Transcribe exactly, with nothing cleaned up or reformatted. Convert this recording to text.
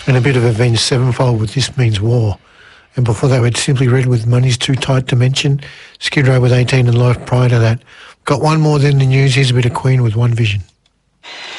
And a bit of Avenged Sevenfold with This Means War. And before that, we'd Simply Red with Money's Too Tight to Mention. Skid Row with eighteen and Life prior to that. Got one more than the news. Here's a bit of Queen with One Vision.